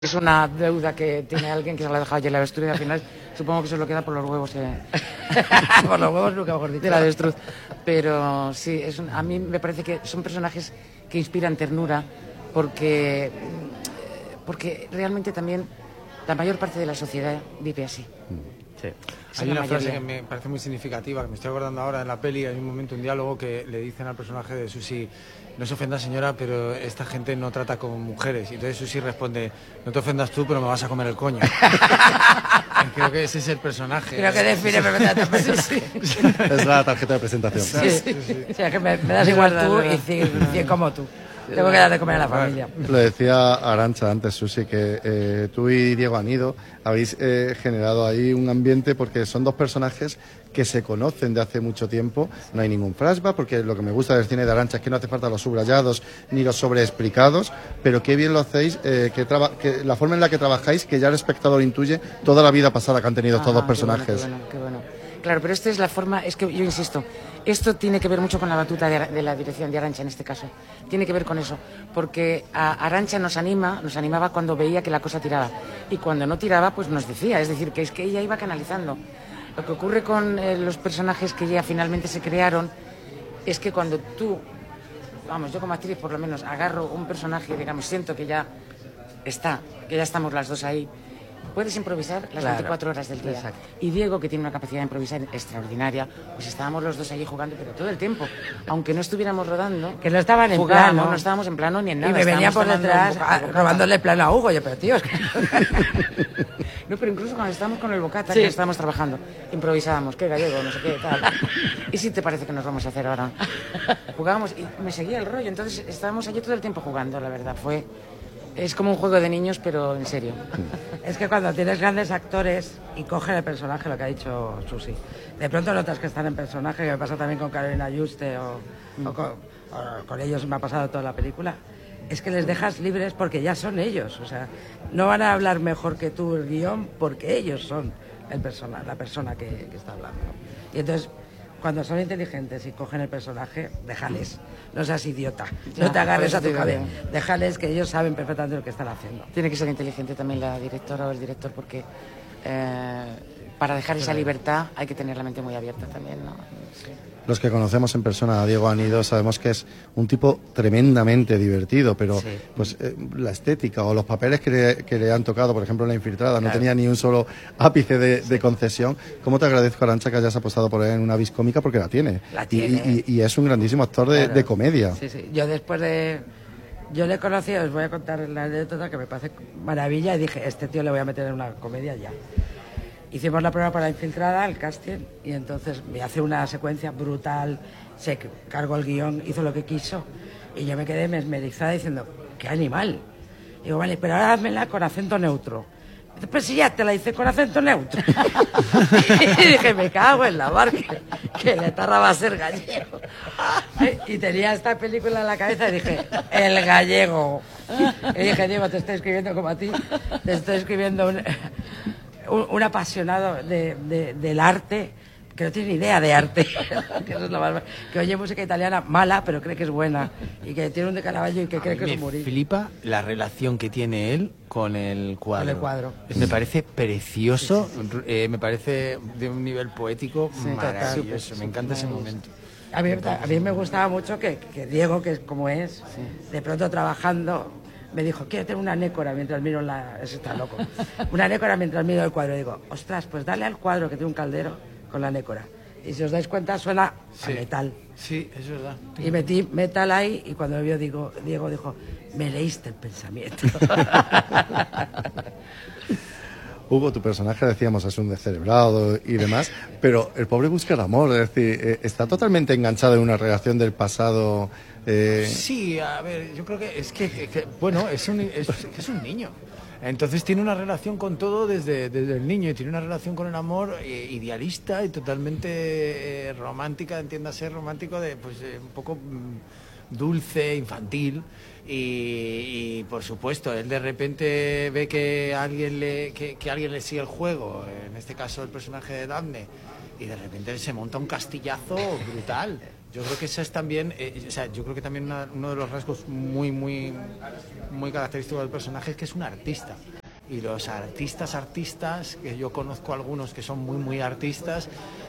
Es una deuda que tiene alguien que se la ha dejado allí en la avestruz y al final supongo que se lo queda por los huevos. Por los huevos nunca mejor dicho. De la avestruz. Pero sí, a mí me parece que son personajes que inspiran ternura porque realmente también la mayor parte de la sociedad vive así. Sí. Hay una frase que me parece muy significativa, que me estoy acordando ahora en la peli. Hay un momento, un diálogo que le dicen al personaje de Susi: no se ofenda, señora, pero esta gente no trata como mujeres. Y entonces Susi responde: no te ofendas tú, pero me vas a comer el coño. Creo que ese es el personaje. Creo que define perfectamente. Sí. Es la tarjeta de presentación. Sí. O sea, que me das igual tú y 100 como tú. Tengo que dar de comer a la familia. Lo decía Arantxa antes, Susi, que tú y Diego Anido habéis generado ahí un ambiente porque son dos personajes que se conocen de hace mucho tiempo. No hay ningún flashback, porque lo que me gusta del cine de Arantxa es que no hace falta los subrayados ni los sobreexplicados, pero qué bien lo hacéis, que la forma en la que trabajáis, que ya el espectador intuye toda la vida pasada que han tenido estos dos personajes. Qué bueno. Claro, pero esta es la forma, es que yo insisto, esto tiene que ver mucho con la batuta de la dirección de Arantxa en este caso. Tiene que ver con eso, porque a Arantxa nos animaba cuando veía que la cosa tiraba. Y cuando no tiraba, pues nos decía, es decir, que es que ella iba canalizando. Lo que ocurre con los personajes que ya finalmente se crearon es que cuando tú, vamos, yo como actriz por lo menos, agarro un personaje y digamos, siento que ya estamos las dos ahí, puedes improvisar las 24 horas del día. Exacto. Y Diego, que tiene una capacidad de improvisar extraordinaria, pues estábamos los dos allí jugando, pero todo el tiempo, aunque no estuviéramos rodando, que no estaban en jugábamos, plano. No estábamos en plano ni en nada. Y me venía por detrás robándole el plano a Hugo. Yo, pero tío, es que... No, pero incluso cuando estábamos con el bocata, Sí. que estábamos trabajando, improvisábamos, qué gallego, no sé qué, tal. ¿Y si te parece que nos vamos a hacer ahora? Jugábamos y me seguía el rollo, entonces estábamos allí todo el tiempo jugando, la verdad, es como un juego de niños, pero en serio. Es que cuando tienes grandes actores y cogen el personaje, lo que ha dicho Susi, de pronto notas que están en personaje, que me pasa también con Carolina Juste o con ellos, me ha pasado toda la película, es que les dejas libres porque ya son ellos, o sea, no van a hablar mejor que tú el guión porque ellos son la persona que está hablando. Y entonces, cuando son inteligentes y cogen el personaje, déjales, no seas idiota, no te agarres a tu cabeza, déjales, que ellos saben perfectamente lo que están haciendo. Tiene que ser inteligente también la directora o el director, porque para dejar esa libertad hay que tener la mente muy abierta también, ¿no? Sí. Los que conocemos en persona a Diego Anido sabemos que es un tipo tremendamente divertido, pero Sí. pues la estética o los papeles que le han tocado, por ejemplo, La Infiltrada, no tenía ni un solo ápice de concesión. ¿Cómo te agradezco, Arantxa, que hayas apostado por él en una vis cómica? Porque la tiene. La tiene. Y es un grandísimo actor de comedia. Sí. Yo le conocí, os voy a contar la anécdota que me parece maravilla, y dije, este tío le voy a meter en una comedia ya. Hicimos la prueba para La Infiltrada, el casting, y entonces me hace una secuencia brutal, se cargó el guión, hizo lo que quiso, y yo me quedé mesmerizada diciendo, ¡qué animal! Digo, vale, pero ahora házmela con acento neutro. Pues sí, ya te la hice con acento neutro. Y dije, me cago en la barca, que la tarra va a ser gallego. Y tenía esta película en la cabeza y dije, el gallego. Y dije, Diego, te estoy escribiendo como a ti, te estoy escribiendo un apasionado del arte, que no tiene ni idea de arte, que eso es lo más, que oye música italiana mala, pero cree que es buena, y que tiene un de Caravaggio y que cree que es un Murillo. Me flipa la relación que tiene él con el cuadro. Con el cuadro. Me parece precioso, me parece de un nivel poético maravilloso. Me encanta ese momento. A mí me gustaba mucho que Diego, que es como es, de pronto trabajando, me dijo, quiero tener una nécora mientras miro eso está loco. Una nécora mientras miro el cuadro. Y digo, ostras, pues dale al cuadro que tiene un caldero con la nécora. Y si os dais cuenta, suena a metal. Sí, es verdad. Y metí metal ahí, y cuando me vio, Diego dijo, me leíste el pensamiento. Hugo, tu personaje, decíamos, es un descerebrado y demás, pero el pobre busca el amor, es decir, está totalmente enganchado en una relación del pasado. Sí, a ver, yo creo que es bueno, es un niño. Entonces tiene una relación con todo desde el niño, y tiene una relación con el amor idealista y totalmente romántica, entiéndase, romántico, un poco dulce, infantil. Y por supuesto, él de repente ve que alguien le sigue el juego, en este caso el personaje de Daphne, y de repente se monta un castillazo brutal. Yo creo que esa es también, yo creo que también uno de los rasgos muy característicos del personaje es que es un artista. Y los artistas, que yo conozco algunos que son muy artistas,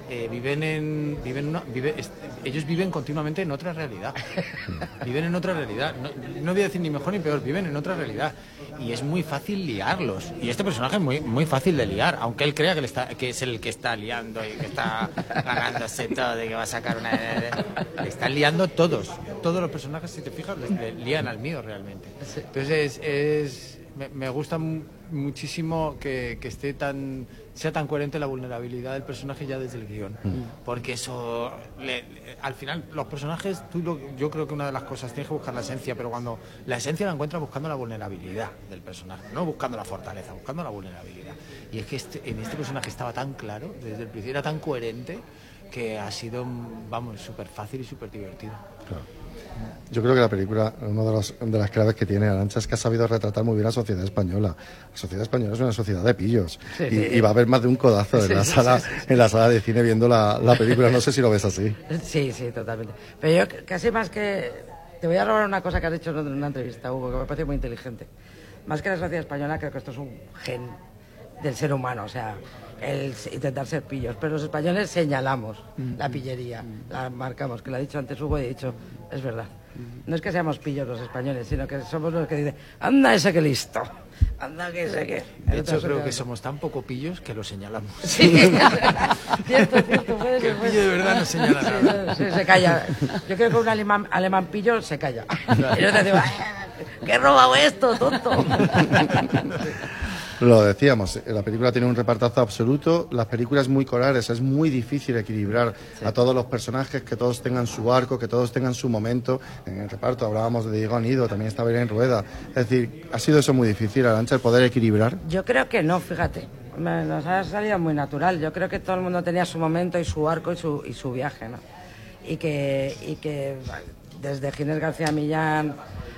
ellos viven continuamente en otra realidad. Viven en otra realidad. No voy a decir ni mejor ni peor, viven en otra realidad. Y es muy fácil liarlos. Y este personaje es muy fácil de liar, aunque él crea que es el que está liando y que está ganándose todo y que va a sacar una... Le están liando todos. Todos los personajes, si te fijas, le lían al mío realmente. Entonces me gusta muchísimo que sea tan coherente la vulnerabilidad del personaje ya desde el guión, porque eso al final los personajes, yo creo que una de las cosas tienes que buscar la esencia, pero cuando la esencia la encuentras buscando la vulnerabilidad del personaje, no buscando la fortaleza, buscando la vulnerabilidad. Y es que en este personaje estaba tan claro desde el principio, era tan coherente, que ha sido, súper fácil y súper divertido. Claro. Yo creo que la película, una de las claves que tiene Arantxa es que ha sabido retratar muy bien la sociedad española. La sociedad española es una sociedad de pillos. Sí. Y va a haber más de un codazo en la sala de cine viendo la película. No sé si lo ves así. Sí, totalmente. Pero yo casi más que... Te voy a robar una cosa que has dicho en una entrevista, Hugo, que me parece muy inteligente. Más que la sociedad española, creo que esto es un gen del ser humano, o sea, el intentar ser pillos. Pero los españoles señalamos la pillería, la marcamos, que lo ha dicho antes Hugo y he dicho, es verdad. No es que seamos pillos los españoles, sino que somos los que dicen, anda ese que listo, anda que ese que... De hecho, creo que somos tan poco pillos que lo señalamos. Sí, cierto, puede que ser. El pillo de verdad no señala nada. Sí, se calla. Yo creo que un alemán pillo se calla. Y yo te digo, ¿qué he robado esto, tonto? Lo decíamos, la película tiene un repartazo absoluto, las películas muy corales, es muy difícil equilibrar a todos los personajes, que todos tengan su arco, que todos tengan su momento. En el reparto hablábamos de Diego Anido, también está Belén Rueda. Es decir, ¿ha sido eso muy difícil, Arantxa, el poder equilibrar? Yo creo que no, fíjate. Nos ha salido muy natural. Yo creo que todo el mundo tenía su momento y su arco y su viaje, ¿no? Y que desde Ginés García Millán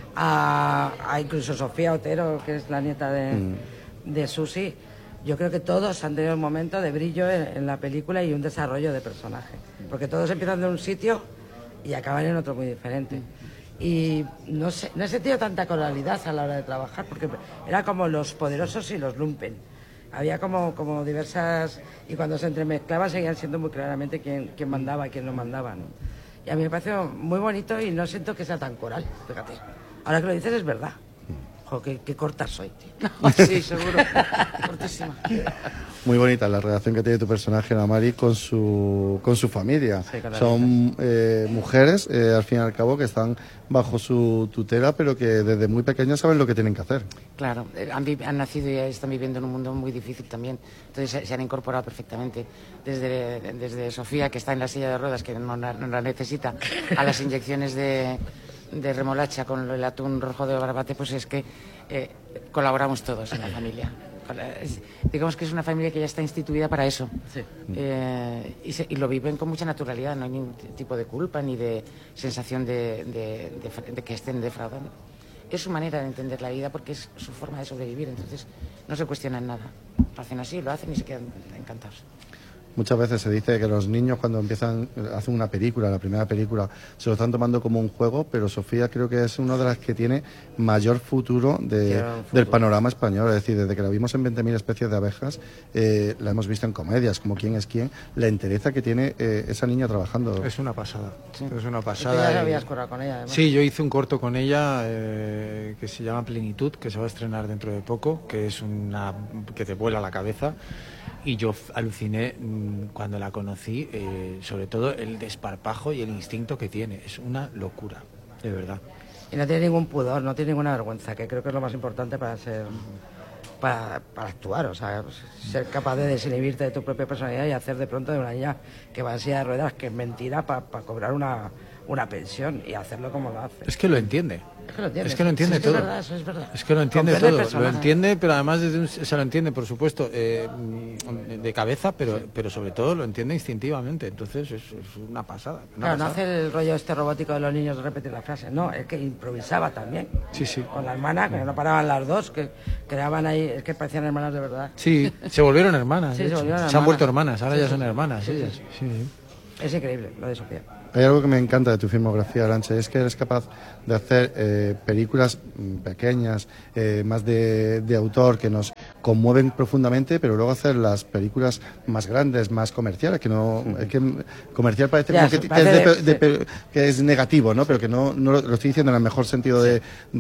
a incluso Sofía Otero, que es la nieta de Susi, yo creo que todos han tenido un momento de brillo en la película y un desarrollo de personaje, porque todos empiezan de un sitio y acaban en otro muy diferente. Y no he sentido tanta coralidad a la hora de trabajar, porque era como los poderosos y los lumpen. Había como diversas, y cuando se entremezclaban seguían siendo muy claramente quién mandaba y quién no mandaba, ¿no? Y a mí me pareció muy bonito y no siento que sea tan coral, fíjate. Ahora que lo dices es verdad. Qué corta soy, tío. Sí, seguro. Cortísima. Muy bonita la relación que tiene tu personaje, la Mari, con su familia. Sí, son mujeres, al fin y al cabo, que están bajo su tutela, pero que desde muy pequeñas saben lo que tienen que hacer. Claro, han nacido y están viviendo en un mundo muy difícil también. Entonces se han incorporado perfectamente. Desde Sofía, que está en la silla de ruedas, que no la necesita, a las inyecciones de remolacha con el atún rojo de Barbate, pues es que colaboramos todos en la familia. Digamos que es una familia que ya está instituida para eso. Sí. Y lo viven con mucha naturalidad, no hay ningún tipo de culpa ni de sensación de que estén defraudando. Es su manera de entender la vida porque es su forma de sobrevivir, entonces no se cuestionan nada. Lo hacen así, lo hacen y se quedan encantados. Muchas veces se dice que los niños cuando hacen una película, la primera película, se lo están tomando como un juego, pero Sofía creo que es una de las que tiene mayor futuro del panorama español. Es decir, desde que la vimos en 20.000 especies de abejas, la hemos visto en comedias, como Quién es quién, la entereza que tiene esa niña trabajando. Es una pasada, sí. Es una pasada. Ya habías currado con ella, además. Sí, yo hice un corto con ella que se llama Plenitud, que se va a estrenar dentro de poco, que es que te vuela la cabeza. Y yo aluciné cuando la conocí, sobre todo el desparpajo y el instinto que tiene. Es una locura, de verdad. Y no tiene ningún pudor, no tiene ninguna vergüenza, que creo que es lo más importante para actuar. O sea, ser capaz de desinhibirte de tu propia personalidad y hacer de pronto de una niña que va en silla de ruedas, que es mentira, para cobrar una pensión y hacerlo como lo hace. Es que lo entiende. Es que lo entiende todo. Es verdad, eso es verdad. Es que lo entiende todo. Lo entiende, pero además se lo entiende, por supuesto, de cabeza, pero sobre todo lo entiende instintivamente. Entonces es una pasada. Claro, no hace el rollo robótico de los niños de repetir la frase. No, es que improvisaba también. Sí, sí. Con la hermana, que no paraban las dos, que quedaban ahí, es que parecían hermanas de verdad. Sí, se volvieron hermanas. Sí, se volvieron hermanas. Se han vuelto hermanas, ahora Sí, ya sí. son hermanas. Sí, ellas. sí. Sí. Es increíble lo de Sofía. Hay algo que me encanta de tu filmografía, Arantxa, es que eres capaz de hacer películas pequeñas, más de autor, que nos conmueven profundamente, pero luego hacer las películas más grandes, más comerciales, que no... Es que comercial parece Ya, como que, parece que es negativo, ¿no? Pero que no lo estoy diciendo en el mejor sentido de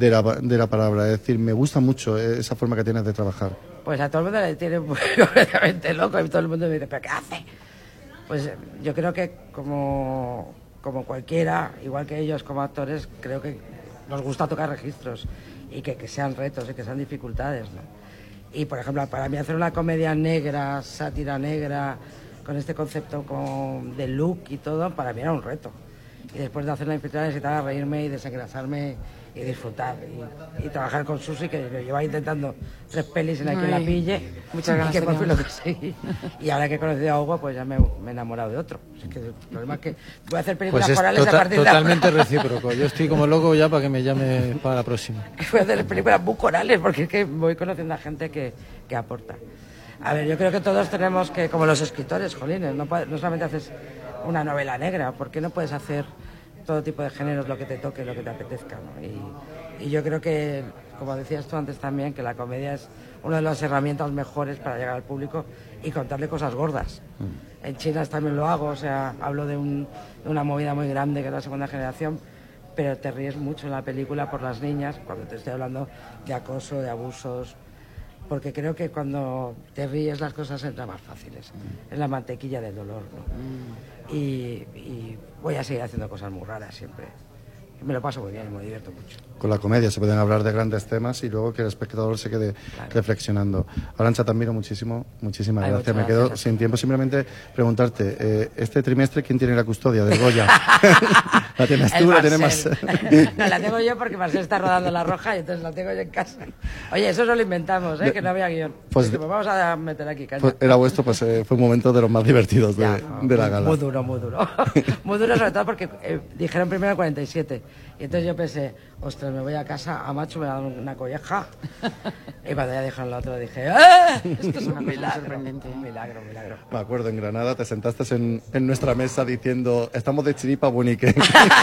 la palabra. Es decir, me gusta mucho esa forma que tienes de trabajar. Pues a todo el mundo le tiene completamente loco y todo el mundo me dice, ¿pero qué hace? Pues yo creo que como cualquiera, igual que ellos como actores, creo que nos gusta tocar registros y que sean retos y que sean dificultades, ¿no? Y por ejemplo, para mí hacer una comedia negra, sátira negra, con este concepto de look y todo, para mí era un reto. Y después de hacer la infiltrada necesitaba reírme y desengrasarme y disfrutar y trabajar con Susi, que yo llevaba intentando 3 pelis en la que la pille. Muchas ganas y que por fin lo teníamos. conseguí. Y ahora que he conocido a Hugo, pues ya me he enamorado de otro. Así que el problema es que voy a hacer películas Pues es corales a partir de ahora. totalmente recíproco. Yo estoy como loco ya para que me llame para la próxima. Voy a hacer películas muy corales porque es que voy conociendo a gente que aporta. A ver, yo creo que todos tenemos que, como los escritores, jolines, no solamente haces una novela negra, ¿por qué no puedes hacer todo tipo de géneros, lo que te toque, lo que te apetezca, ¿no? Y yo creo que, como decías tú antes también, que la comedia es una de las herramientas mejores para llegar al público y contarle cosas gordas. En China también lo hago, o sea, hablo de una movida muy grande que es la segunda generación, pero te ríes mucho en la película por las niñas, cuando te estoy hablando de acoso, de abusos, porque creo que cuando te ríes las cosas entran más fáciles. Es la mantequilla del dolor, ¿no? Y voy a seguir haciendo cosas muy raras siempre. Me lo paso muy bien, me divierto mucho. Con la comedia se pueden hablar de grandes temas y luego que el espectador se quede reflexionando. Arantxa, te admiro muchísimo, muchísimas gracias. Me quedo sin tiempo. Simplemente preguntarte, este trimestre, ¿quién tiene la custodia del Goya? ¿La tienes tú? ¿La tiene Marcel? No, la tengo yo porque Marcel está rodando La Roja y entonces la tengo yo en casa. Oye, eso no lo inventamos, que no había guión. Pues vamos a meter aquí caña. Pues era vuestro, pues fue un momento de los más divertidos de la gala. Muy duro, muy duro. Muy duro sobre todo porque dijeron primero 47. Y entonces yo pensé, ostras, me voy a casa, a Macho me dan una colleja. Y cuando ya dijeron lo otro dije, esto es un milagro. Sorprendente. Un milagro. Me acuerdo, en Granada te sentaste en nuestra mesa diciendo, estamos de chiripa bunique.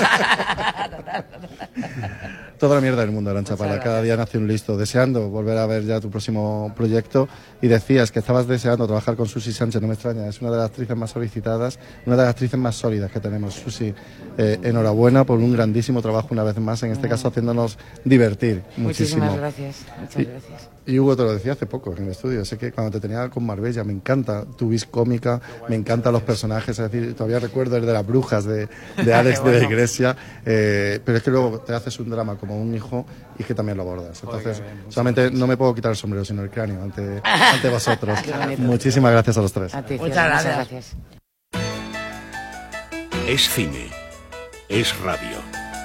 Toda la mierda del mundo, Arantxa Pala. Cada día nace un listo. Deseando volver a ver ya tu próximo proyecto. Y decías que estabas deseando trabajar con Susi Sánchez, no me extraña. Es una de las actrices más solicitadas, una de las actrices más sólidas que tenemos. Susi, enhorabuena por un grandísimo trabajo una vez más, en este caso haciéndonos divertir muchísimo. Muchísimas gracias. Muchas gracias. Y Hugo te lo decía hace poco en el estudio, sé que cuando te tenía con Marbella me encanta tu vis cómica, me encantan los personajes, es decir, todavía recuerdo el de las brujas de Alex de la Iglesia, pero es que luego te haces un drama como un hijo y que también lo abordas. Entonces, solamente no me puedo quitar el sombrero, sino el cráneo ante vosotros. Muchísimas gracias a los tres. A ti, Muchas gracias. Es cine, es radio.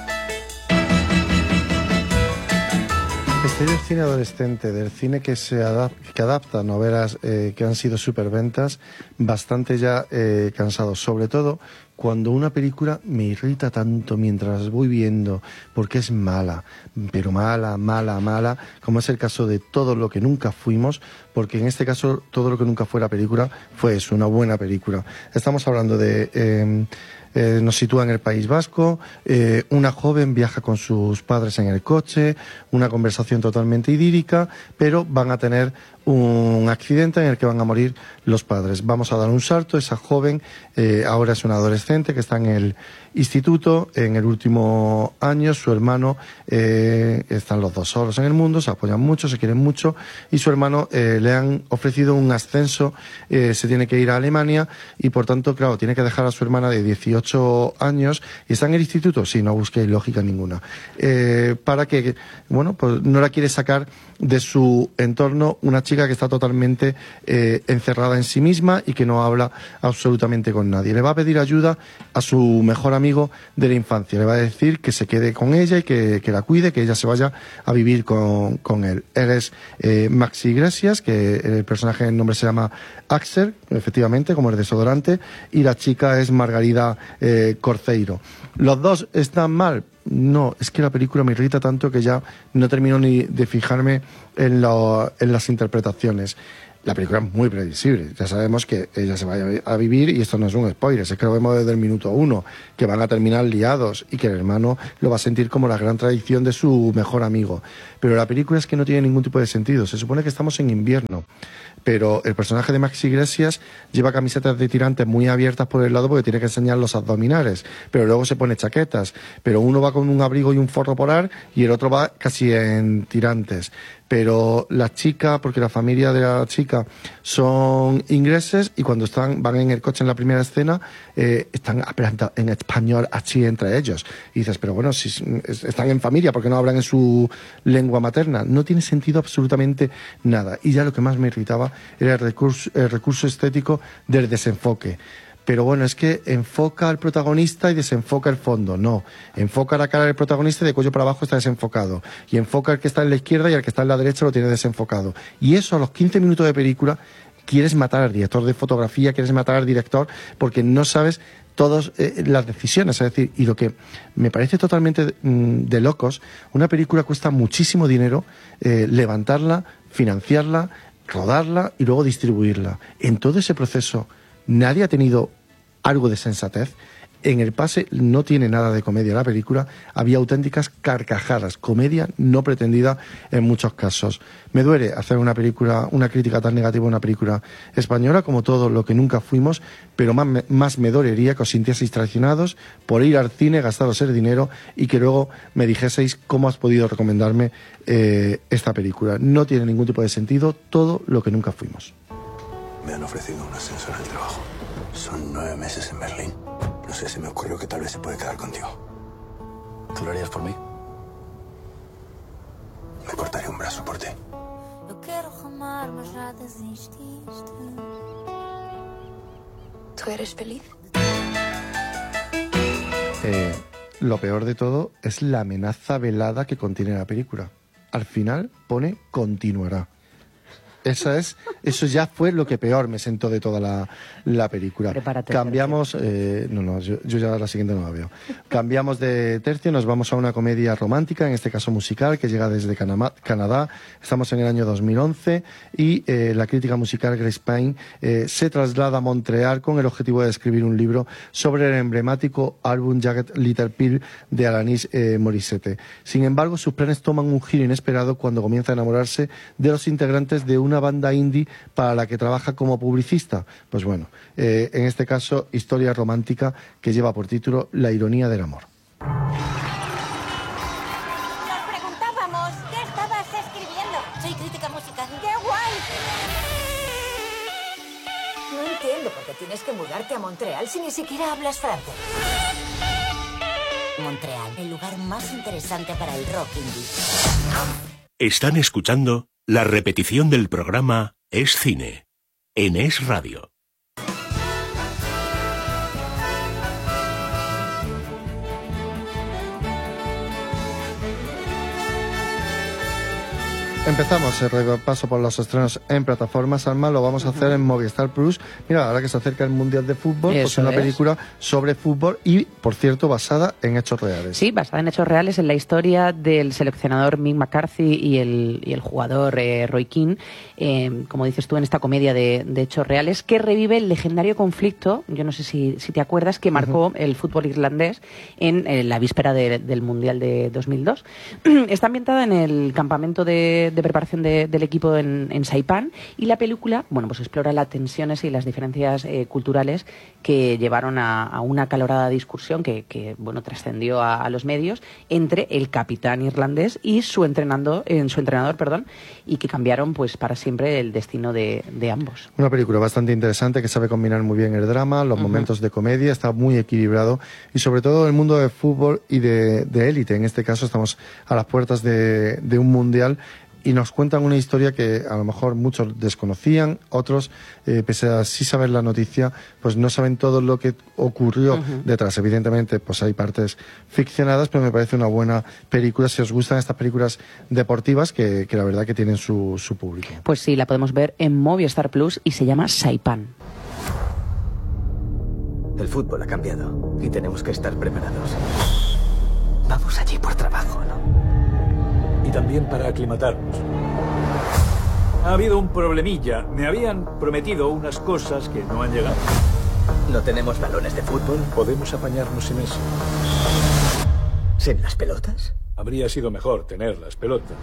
Este es el cine adolescente, del cine que adapta novelas que han sido superventas, bastante ya cansados, sobre todo cuando una película me irrita tanto mientras voy viendo, porque es mala, pero mala, como es el caso de Todo lo que nunca fuimos, porque en este caso Todo lo que nunca fue la película fue eso, una buena película. Estamos hablando de... nos sitúa en el País Vasco, una joven viaja con sus padres en el coche, una conversación totalmente idílica, pero van a tener un accidente en el que van a morir los padres. Vamos a dar un salto, esa joven ahora es una adolescente que está en el instituto, en el último año, su hermano, están los dos solos en el mundo, se apoyan mucho, se quieren mucho, y su hermano le han ofrecido un ascenso, se tiene que ir a Alemania, y por tanto, claro, tiene que dejar a su hermana de 18 años, y está en el instituto, sí, no busquéis lógica ninguna, para que, bueno, pues no la quiere sacar de su entorno una chica que está totalmente encerrada en sí misma y que no habla absolutamente con nadie. Le va a pedir ayuda a su mejor amigo de la infancia. Le va a decir que se quede con ella y que la cuide, que ella se vaya a vivir con él. Él es Maxi Iglesias, que el personaje, el nombre se llama Axel, efectivamente, como el desodorante, y la chica es Margarida Corceiro. ¿Los dos están mal? No, es que la película me irrita tanto que ya no termino ni de fijarme en las interpretaciones. La película es muy previsible. Ya sabemos que ella se va a vivir, y esto no es un spoiler, es que lo vemos desde el minuto 1, que van a terminar liados y que el hermano lo va a sentir como la gran traición de su mejor amigo. Pero la película es que no tiene ningún tipo de sentido. Se supone que estamos en invierno, pero el personaje de Maxi Iglesias lleva camisetas de tirantes muy abiertas por el lado porque tiene que enseñar los abdominales, pero luego se pone chaquetas, pero uno va con un abrigo y un forro polar y el otro va casi en tirantes. Pero la chica, porque la familia de la chica son ingleses, y cuando van en el coche en la primera escena, están hablando en español así entre ellos. Y dices, pero bueno, si están en familia, ¿por qué no hablan en su lengua materna? No tiene sentido absolutamente nada. Y ya lo que más me irritaba era el recurso estético del desenfoque. Pero bueno, es que enfoca al protagonista y desenfoca el fondo. No, enfoca la cara del protagonista y de cuello para abajo está desenfocado. Y enfoca al que está en la izquierda y al que está en la derecha lo tiene desenfocado. Y eso a los 15 minutos de película quieres matar al director de fotografía, quieres matar al director, porque no sabes todas las decisiones. Es decir, y lo que me parece totalmente de locos, una película cuesta muchísimo dinero levantarla, financiarla, rodarla y luego distribuirla. En todo ese proceso nadie ha tenido algo de sensatez. En el pase no tiene nada de comedia la película, había auténticas carcajadas, comedia no pretendida en muchos casos. Me duele hacer una crítica tan negativa a una película española como todo lo que nunca fuimos, pero más me dolería que os sintieseis traicionados por ir al cine, gastaros el dinero y que luego me dijeseis cómo has podido recomendarme esta película. No tiene ningún tipo de sentido todo lo que nunca fuimos. Me han ofrecido un ascenso en el trabajo. Son 9 meses en Berlín. No sé, se me ocurrió que tal vez se puede quedar contigo. ¿Tú lo harías por mí? Me cortaría un brazo por ti. ¿Tú eres feliz? Lo peor de todo es la amenaza velada que contiene la película. Al final pone continuará. Eso ya fue lo que peor me sentó de toda la película. Prepárate, Cambiamos, yo ya la siguiente no la veo. Cambiamos de tercio, nos vamos a una comedia romántica, en este caso musical, que llega desde Canadá. Estamos en el año 2011 y la crítica musical Grace Payne se traslada a Montreal con el objetivo de escribir un libro sobre el emblemático álbum Jagged Little Pill de Alanis Morissette. Sin embargo, sus planes toman un giro inesperado cuando comienza a enamorarse de los integrantes de una banda indie para la que trabaja como publicista. Pues bueno, en este caso, historia romántica que lleva por título La ironía del amor. Nos preguntábamos, ¿qué estabas escribiendo? Soy crítica musical. ¡Qué guay! No entiendo por qué tienes que mudarte a Montreal si ni siquiera hablas francés. Montreal, el lugar más interesante para el rock indie. Están escuchando la repetición del programa Es Cine, en Es Radio. Empezamos el repaso por los estrenos en plataformas. Alma, lo vamos a hacer en Movistar Plus. Mira, ahora que se acerca el Mundial de Fútbol, pues es una película sobre fútbol y, por cierto, basada en hechos reales. Sí, basada en hechos reales, en la historia del seleccionador Mick McCarthy y el jugador Roy Keane, como dices tú, en esta comedia de hechos reales, que revive el legendario conflicto, yo no sé si te acuerdas, que marcó el fútbol irlandés en la víspera del Mundial de 2002. Está ambientada en el campamento de preparación del equipo en Saipan, y la película, bueno, pues explora las tensiones y las diferencias culturales que llevaron a una acalorada discusión que bueno, trascendió a los medios entre el capitán irlandés y su entrenador, y que cambiaron pues para siempre el destino de ambos. Una película bastante interesante que sabe combinar muy bien el drama, los momentos de comedia, está muy equilibrado, y sobre todo el mundo del fútbol y de élite. En este caso estamos a las puertas de un mundial y nos cuentan una historia que a lo mejor muchos desconocían, otros, pese a sí saber la noticia, pues no saben todo lo que ocurrió detrás. Evidentemente, pues hay partes ficcionadas, pero me parece una buena película si os gustan estas películas deportivas que la verdad que tienen su público. Pues sí, la podemos ver en Movistar Plus y se llama Saipan. El fútbol ha cambiado y tenemos que estar preparados. Vamos allí por trabajo, ¿no? Y también para aclimatarnos. Ha habido un problemilla. Me habían prometido unas cosas que no han llegado. ¿No tenemos balones de fútbol? Podemos apañarnos sin eso. ¿Sin las pelotas? Habría sido mejor tener las pelotas.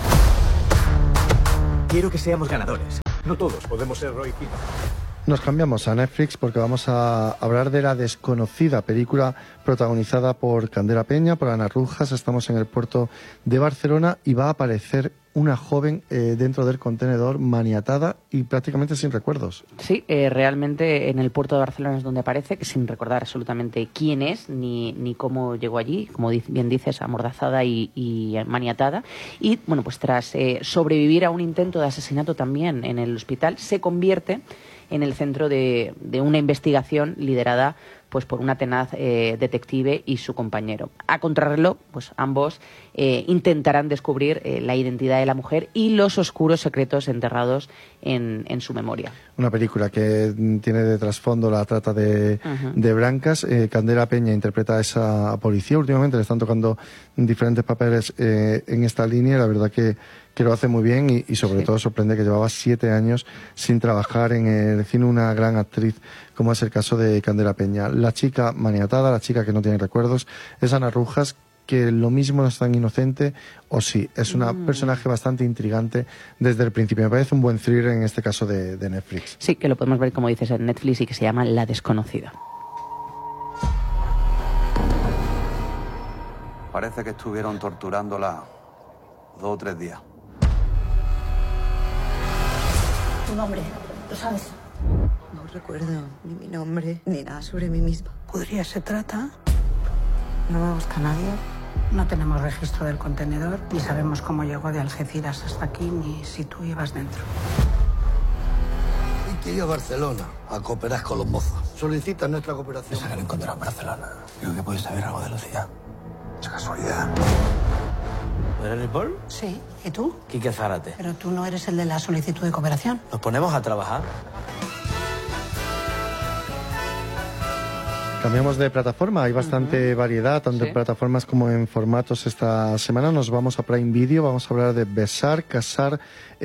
Quiero que seamos ganadores. No todos podemos ser Roy Keane. Nos cambiamos a Netflix porque vamos a hablar de La desconocida, película protagonizada por Candela Peña, por Ana Rujas. Estamos en el puerto de Barcelona y va a aparecer una joven dentro del contenedor maniatada y prácticamente sin recuerdos. Sí, realmente en el puerto de Barcelona es donde aparece, que sin recordar absolutamente quién es ni cómo llegó allí, como bien dices, amordazada y maniatada. Y bueno, pues tras sobrevivir a un intento de asesinato también en el hospital, se convierte en el centro de una investigación liderada pues por una tenaz detective y su compañero. A contrarreloj, pues ambos intentarán descubrir la identidad de la mujer y los oscuros secretos enterrados en su memoria. Una película que tiene de trasfondo la trata de blancas. Candela Peña interpreta a esa policía. Últimamente le están tocando diferentes papeles en esta línea. La verdad que lo hace muy bien y sobre todo sorprende que llevaba 7 años sin trabajar en el cine, una gran actriz como es el caso de Candela Peña. La chica maniatada, la chica que no tiene recuerdos, es Ana Rujas, que lo mismo no es tan inocente, o sí, es una personaje bastante intrigante desde el principio. Me parece un buen thriller en este caso de Netflix. Sí, que lo podemos ver, como dices, en Netflix y que se llama La desconocida. Parece que estuvieron torturándola 2 o 3 días. Tu nombre, ¿lo sabes? No recuerdo ni mi nombre, ni nada sobre mí misma. ¿Podría se trata? No me busca nadie. No tenemos registro del contenedor, ni sabemos cómo llegó de Algeciras hasta aquí, ni si tú ibas dentro. Hay que ir a Barcelona a cooperar con los mozos. Solicitan nuestra cooperación. Esa que lo encontró en Barcelona. Creo que puedes saber algo de Lucía. Es casualidad. ¿No eres Paul? Sí. ¿Y tú? Quique Zárate. Pero tú no eres el de la solicitud de cooperación. Nos ponemos a trabajar. Cambiamos de plataforma, hay bastante variedad, tanto en plataformas como en formatos. Esta semana nos vamos a Prime Video, vamos a hablar de Besar, Casar,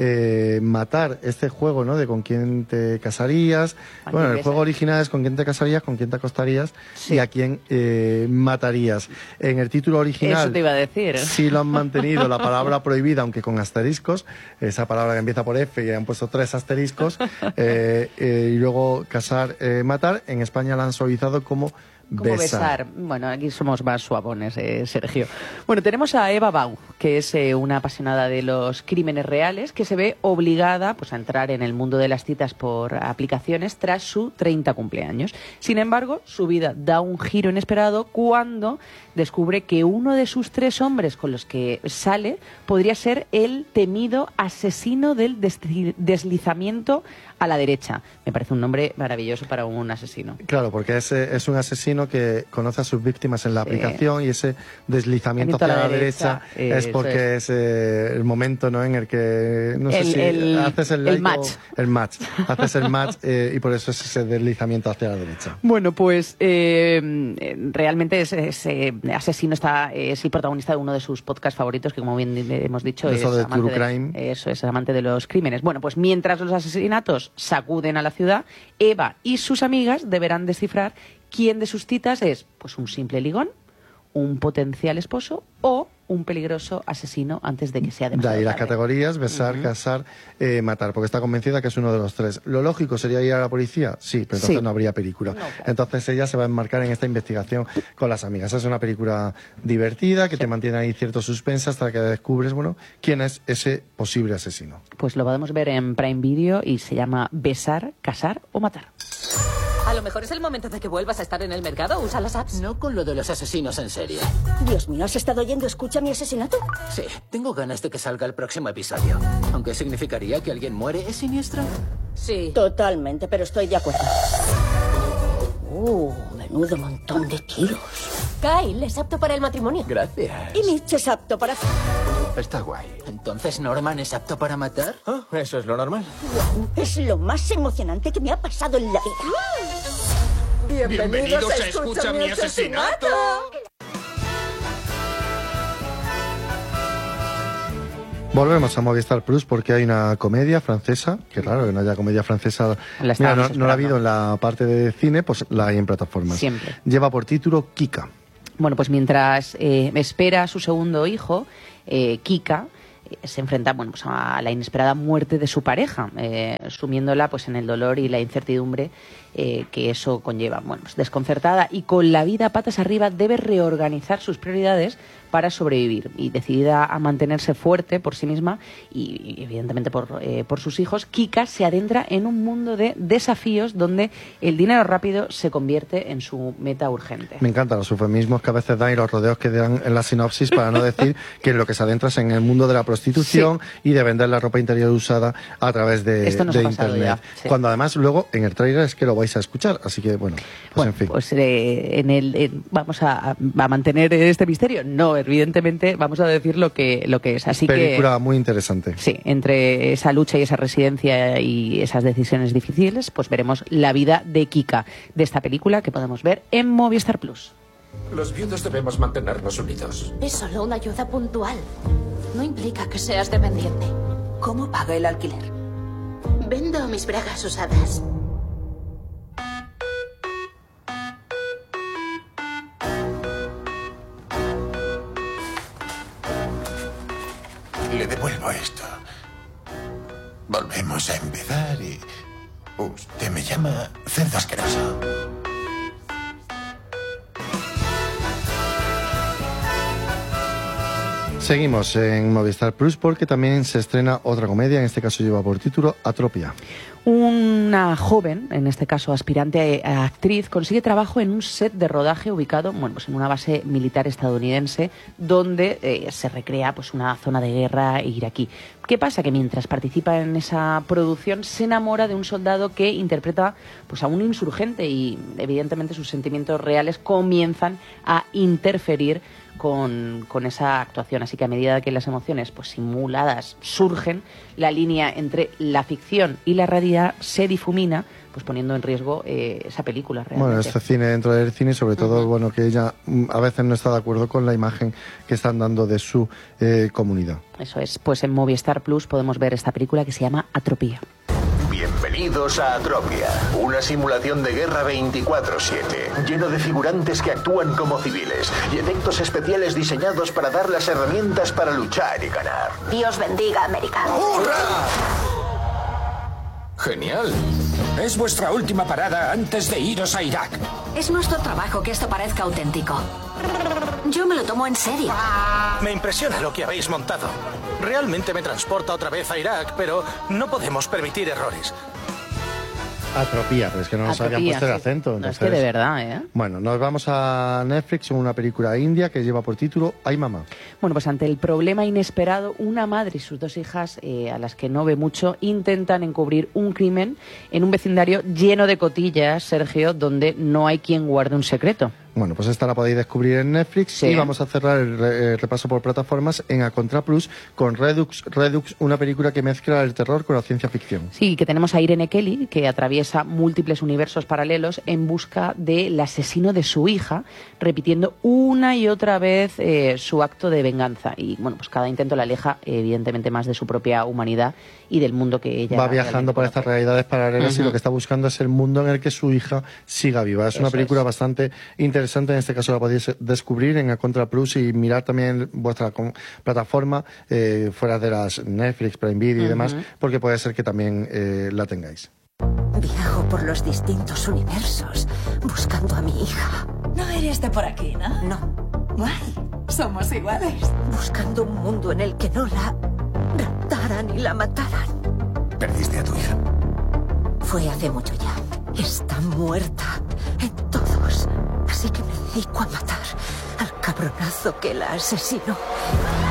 Matar, este juego, ¿no? De con quién te casarías. Bueno, el juego original es con quién te casarías, con quién te acostarías y a quién matarías. En el título original... Eso te iba a decir. Sí lo han mantenido, la palabra prohibida, aunque con asteriscos, esa palabra que empieza por F y han puesto 3 asteriscos, y luego Casar, Matar. En España la han suavizado como besar. Bueno, aquí somos más suavones, Sergio. Bueno, tenemos a Eva Bau, que es una apasionada de los crímenes reales, que se ve obligada pues, a entrar en el mundo de las citas por aplicaciones tras su 30 cumpleaños. Sin embargo, su vida da un giro inesperado cuando descubre que uno de sus 3 hombres con los que sale podría ser el temido asesino del deslizamiento a la derecha. Me parece un nombre maravilloso para un asesino. Claro, porque es un asesino que conoce a sus víctimas en la aplicación y ese deslizamiento hacia la derecha es porque es el momento, ¿no? En el que no sé si haces el match. El match. Haces el match y por eso es ese deslizamiento hacia la derecha. Bueno, pues realmente ese asesino es el protagonista de uno de sus podcasts favoritos, que como bien hemos dicho eso de True Crime. Eso es amante de los crímenes. Bueno, pues mientras los asesinatos sacuden a la ciudad, Eva y sus amigas deberán descifrar quién de sus citas es pues un simple ligón, un potencial esposo o un peligroso asesino antes de que sea demasiado tarde. De ahí las tarde. categorías, besar, casar, matar, porque está convencida que es uno de los 3. ¿Lo lógico sería ir a la policía? Sí, pero entonces no habría película. No, claro. Entonces ella se va a enmarcar en esta investigación con las amigas. Es una película divertida que te mantiene ahí cierto suspense hasta que descubres, bueno, quién es ese posible asesino. Pues lo podemos ver en Prime Video y se llama Besar, Casar o Matar. A lo mejor es el momento de que vuelvas a estar en el mercado. Usa las apps. No con lo de los asesinos en serie. Dios mío, ¿has estado oyendo Escucha mi asesinato? Sí, tengo ganas de que salga el próximo episodio. Aunque significaría que alguien muere, ¿es siniestro? Sí. Totalmente, pero estoy de acuerdo. Menudo montón de tiros. Kyle es apto para el matrimonio. Gracias. Y Mitch es apto para... Está guay. ¿Entonces Norman es apto para matar? Oh, eso es lo normal. Es lo más emocionante que me ha pasado en la vida. Bienvenidos a Escucha mi asesinato. Volvemos a Movistar Plus porque hay una comedia francesa, que raro que no haya comedia francesa. Mira, no la ha habido en la parte de cine, pues la hay en plataformas. Siempre. Lleva por título Kika. Bueno, pues mientras espera a su segundo hijo, Kika se enfrenta pues a la inesperada muerte de su pareja, sumiéndola pues en el dolor y la incertidumbre que eso conlleva. Bueno, pues desconcertada y con la vida patas arriba, debe reorganizar sus prioridades para sobrevivir, y decidida a mantenerse fuerte por sí misma y evidentemente por sus hijos, Kika se adentra en un mundo de desafíos donde el dinero rápido se convierte en su meta urgente. Me encantan los eufemismos que a veces dan y los rodeos que dan en la sinopsis para no decir que lo que se adentra es en el mundo de la prostitución y de vender la ropa interior usada a través de internet. Ya, sí. Cuando además luego en el tráiler es que lo vais a escuchar, así que bueno, en fin. Pues vamos a mantener este misterio. No, evidentemente vamos a decir lo que es. Así película muy interesante. Sí, entre esa lucha y esa residencia y esas decisiones difíciles, pues veremos la vida de Kika, de esta película que podemos ver en Movistar Plus. Los viudos debemos mantenernos unidos. Es solo una ayuda puntual. No implica que seas dependiente. ¿Cómo paga el alquiler? Vendo mis bragas usadas. Le devuelvo esto. Volvemos a empezar y... Usted me llama cerdo asqueroso. Seguimos en Movistar Plus porque también se estrena otra comedia, en este caso lleva por título Atropia. Una joven, en este caso aspirante a actriz, consigue trabajo en un set de rodaje ubicado, bueno, pues en una base militar estadounidense donde se recrea pues una zona de guerra iraquí. ¿Qué pasa? Que mientras participa en esa producción se enamora de un soldado que interpreta pues a un insurgente y evidentemente sus sentimientos reales comienzan a interferir con esa actuación. Así que a medida que las emociones pues simuladas surgen, la línea entre la ficción y la realidad se difumina, pues poniendo en riesgo esa película realmente. Bueno, este cine dentro del cine, sobre todo, bueno, que ella a veces no está de acuerdo con la imagen que están dando de su comunidad. Eso es, pues en Movistar Plus podemos ver esta película que se llama Atropia. Bienvenidos a Atropia, una simulación de guerra 24/7, lleno de figurantes que actúan como civiles y efectos especiales diseñados para dar las herramientas para luchar y ganar. Dios bendiga a América. ¡Hurra! Genial. Es vuestra última parada antes de iros a Irak. Es nuestro trabajo que esto parezca auténtico. Yo me lo tomo en serio. Me impresiona lo que habéis montado. Realmente me transporta otra vez a Irak, pero no podemos permitir errores. Atropía, pero es que no nos habían puesto el acento. Entonces... No, es que de verdad, ¿eh? Bueno, nos vamos a Netflix con una película india que lleva por título Ay Mamá. Bueno, pues ante el problema inesperado, una madre y sus dos hijas, a las que no ve mucho, intentan encubrir un crimen en un vecindario lleno de cotillas, Sergio, donde no hay quien guarde un secreto. Bueno, pues esta la podéis descubrir en Netflix, sí. Y vamos a cerrar el repaso por plataformas en A Contra Plus con Redux, una película que mezcla el terror con la ciencia ficción. Sí, que tenemos a Irene Kelly, que atraviesa múltiples universos paralelos en busca del asesino de su hija, repitiendo una y otra vez su acto de venganza. Y bueno, pues cada intento la aleja evidentemente más de su propia humanidad y del mundo que ella va viajando por estas realidades paralelas y lo que está buscando es el mundo en el que su hija siga viva. Es una película bastante interesante. En este caso la podéis descubrir en A Contra Plus y mirar también vuestra plataforma fuera de las Netflix, Prime Video y demás, porque puede ser que también la tengáis. Viajo por los distintos universos buscando a mi hija. No eres de por aquí, ¿no? No. Guay, somos iguales. Buscando un mundo en el que no la raptaran y la mataran. ¿Perdiste a tu hija? Fue hace mucho ya. Está muerta en todos. Así que me dedico a matar al cabronazo que la asesinó.